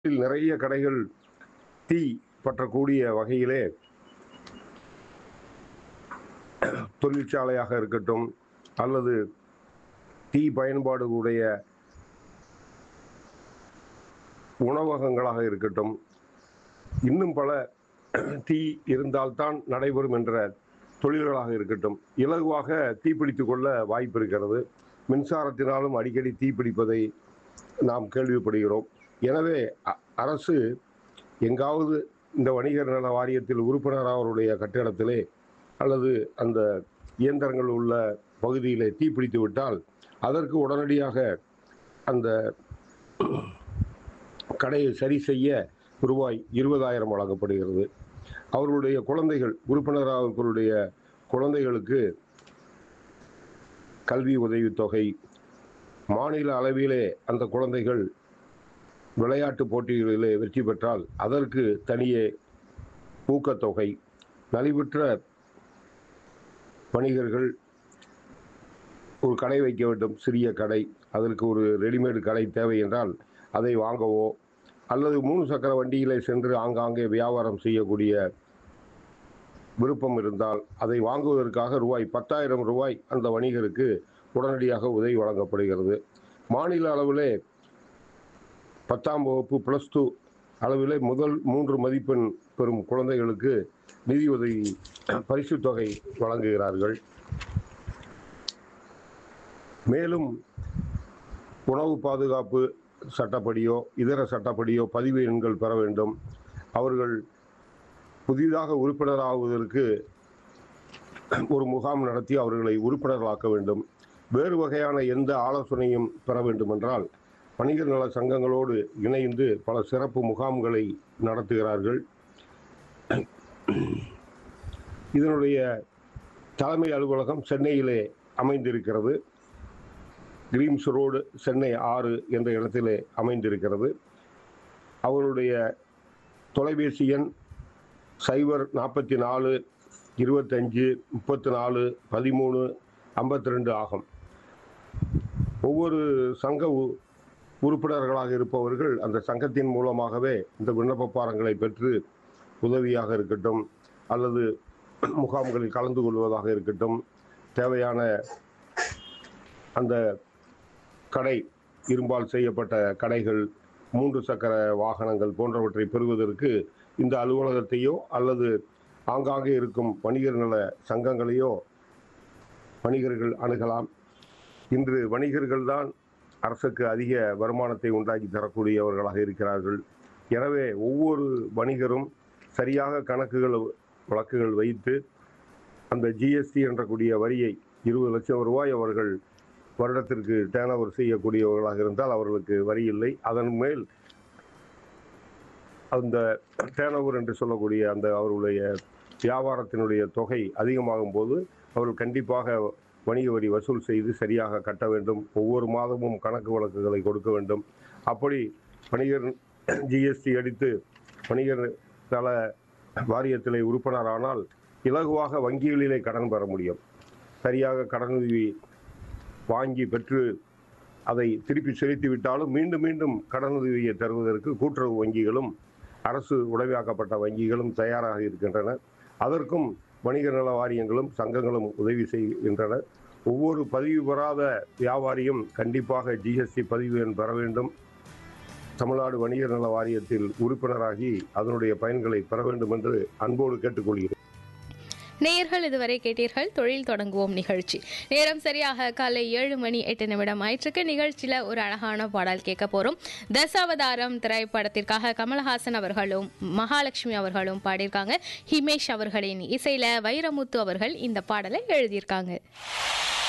நிறைய கடைகள் தீ பற்றக்கூடிய வகையிலே தொழிற்சாலையாக இருக்கட்டும் அல்லது தீ பயன்பாடு உடைய உணவகங்களாக இருக்கட்டும், இன்னும் பல தீ இருந்தால்தான் நடைபெறும் என்ற தொழில்களாக இருக்கட்டும், இலகுவாக தீப்பிடித்து கொள்ள வாய்ப்பு இருக்கிறது. மின்சாரத்தினாலும் அடிக்கடி தீப்பிடிப்பதை நாம் கேள்விப்படுகிறோம். எனவே அரசு எங்காவது இந்த வணிகர் நல வாரியத்தில் உறுப்பினர் அவருடைய கட்டிடத்திலே அல்லது அந்த இயந்திரங்கள் உள்ள பகுதியிலே தீப்பிடித்து விட்டால் அதற்கு உடனடியாக அந்த கடையை சரி செய்ய ரூபாய் 20,000 வழங்கப்படுகிறது. அவர்களுடைய குழந்தைகள், உறுப்பினர் அவர்களுடைய குழந்தைகளுக்கு கல்வி உதவித்தொகை, மாநில அளவிலே அந்த குழந்தைகள் விளையாட்டு போட்டிகளிலே வெற்றி பெற்றால் அதற்கு தனியே ஊக்கத்தொகை, நலிவுற்ற வணிகர்கள் ஒரு கடை வைக்க வேண்டும், சிறிய கடை, அதற்கு ஒரு ரெடிமேடு கடை தேவை என்றால் அதை வாங்கவோ அல்லது 3 சக்கர வண்டியிலே சென்று ஆங்காங்கே வியாபாரம் செய்யக்கூடிய விருப்பம் இருந்தால் அதை வாங்குவதற்காக ரூபாய் 10,000 அந்த வணிகருக்கு உடனடியாக உதவி வழங்கப்படுகிறது. மாநில அளவிலே 10ஆம் வகுப்பு +2 அளவிலே முதல் 3 மதிப்பெண் பெறும் குழந்தைகளுக்கு நிதி உதவி பரிசு தொகை வழங்குகிறார்கள். மேலும் உணவு பாதுகாப்பு சட்டப்படியோ இதர சட்டப்படியோ பதிவு எண்கள் பெற வேண்டும். அவர்கள் புதிதாக உறுப்பினர் ஆகுவதற்கு ஒரு முகாம் நடத்தி அவர்களை உறுப்பினர்களாக்க வேண்டும். வேறு வகையான எந்த ஆலோசனையும் பெற வேண்டுமென்றால் வணிகர் நல சங்கங்களோடு இணைந்து பல சிறப்பு முகாம்களை நடத்துகிறார்கள். இதனுடைய தலைமை அலுவலகம் சென்னையிலே அமைந்திருக்கிறது. கிரீம்ஸ் ரோடு, சென்னை 6 என்ற இடத்திலே அமைந்திருக்கிறது. அவருடைய தொலைபேசி எண் 044 25 34 13 52 ஆகும். ஒவ்வொரு சங்க உறுப்பினர்களாக இருப்பவர்கள் அந்த சங்கத்தின் மூலமாகவே இந்த விண்ணப்ப பாரங்களை பெற்று உதவியாக இருக்கட்டும் அல்லது முகாம்களில் கலந்து கொள்வதாக இருக்கட்டும், தேவையான அந்த கடை, இரும்பால் செய்யப்பட்ட கடைகள், 3 சக்கர வாகனங்கள் போன்றவற்றை பெறுவதற்கு இந்த அலுவலகத்தையோ அல்லது ஆங்காங்கே இருக்கும் வணிகர் நல சங்கங்களையோ வணிகர்கள் அணுகலாம். இன்று வணிகர்கள் தான் அரசுக்கு அதிக வருமானத்தை உண்டாக்கி தரக்கூடியவர்களாக இருக்கிறார்கள். எனவே ஒவ்வொரு வணிகரும் சரியாக கணக்குகள் வழக்குகள் வைத்து அந்த ஜிஎஸ்டி என்ற கூடிய வரியை 20 லட்சம் ரூபாய் அவர்கள் வருடத்திற்கு டேர்ன் ஓவர் செய்யக்கூடியவர்களாக இருந்தால் அவர்களுக்கு வரி இல்லை. அதன் மேல் அந்த டேர்ன் ஓவர் என்று சொல்லக்கூடிய அந்த அவர்களுடைய வியாபாரத்தினுடைய தொகை அதிகமாகும் போது அவர்கள் கண்டிப்பாக வணிக வரி வசூல் செய்து சரியாக கட்ட வேண்டும். ஒவ்வொரு மாதமும் கணக்கு வழக்குகளை கொடுக்க வேண்டும். அப்படி வணிகர் ஜிஎஸ்டி அடித்து வணிகர் நல வாரியத்திலே உறுப்பினரானால் இலகுவாக வங்கிகளிலே கடன் பெற முடியும். சரியாக கடனுதவி வாங்கி பெற்று அதை திருப்பி செலுத்திவிட்டாலும் மீண்டும் மீண்டும் கடனுதவியை தருவதற்கு கூட்டுறவு வங்கிகளும் அரசு உடமையாக்கப்பட்ட வங்கிகளும் தயாராக இருக்கின்றன. அதற்கும் வணிகர் நல வாரியங்களும் சங்கங்களும் உதவி செய்கின்றன. ஒவ்வொரு பதிவு பெறாத வியாபாரியும் கண்டிப்பாக ஜிஎஸ்டி பதிவு எண் பெற வேண்டும். தமிழ்நாடு வணிகர் நல வாரியத்தில் உறுப்பினராகி அதனுடைய பயன்களை பெற வேண்டும் என்று அன்போடு கேட்டுக்கொள்கிறேன். நேயர்கள் இதுவரை கேட்டீர்கள் தொழில் தொடங்குவோம் நிகழ்ச்சி. நேரம் சரியாக காலை 7:08 ஆயிற்றுக்கு. நிகழ்ச்சியில் ஒரு அழகான பாடல் கேட்க போகிறோம். தசாவதாரம் திரைப்படத்திற்காக கமலஹாசன் அவர்களும் மகாலட்சுமி அவர்களும் பாடியிருக்காங்க. ஹிமேஷ் அவர்களின் இசையில் வைரமுத்து அவர்கள் இந்த பாடலை எழுதியிருக்காங்க.